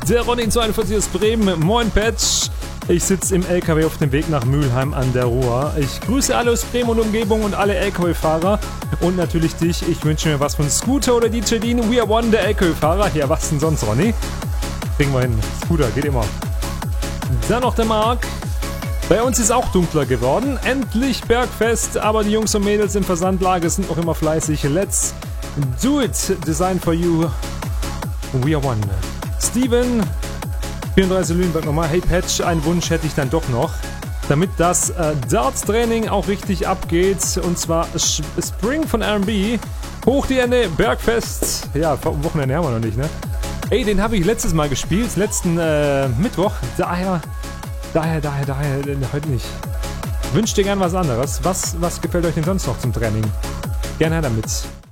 Der Ronny 42 aus Bremen. Moin Patch. Ich sitze im LKW auf dem Weg nach Mülheim an der Ruhr. Ich grüße alle aus Bremen und Umgebung und alle LKW-Fahrer. Und natürlich dich. Ich wünsche mir was von Scooter oder DJ Dean. We are one, der LKW-Fahrer. Ja, was denn sonst, Ronny? Kriegen wir hin. Scooter, geht immer. Dann noch der Marc. Bei uns ist auch dunkler geworden. Endlich Bergfest. Aber die Jungs und Mädels im Versandlager sind noch immer fleißig. Let's do it. Design for you. We are one. Steven, 34 Lüneburg nochmal. Hey Patch, einen Wunsch hätte ich dann doch noch. Damit das Darts-Training auch richtig abgeht. Und zwar Spring von R&B. Hoch die Hände, Bergfest. Ja, Wochenende haben wir noch nicht, ne? Ey, den habe ich letztes Mal gespielt. Letzten Mittwoch. Daher heute nicht. Wünscht dir gern was anderes. Was gefällt euch denn sonst noch zum Training? Gerne her damit.